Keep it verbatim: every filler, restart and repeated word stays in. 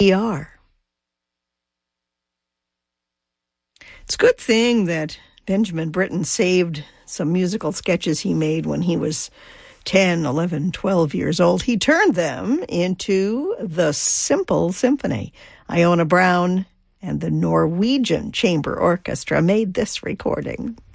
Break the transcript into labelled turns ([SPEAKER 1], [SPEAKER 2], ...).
[SPEAKER 1] We are. It's a good thing that Benjamin Britten saved some musical sketches he made when he was ten, eleven, twelve years old. He turned them into the Simple Symphony. Iona Brown and the Norwegian Chamber Orchestra made this recording.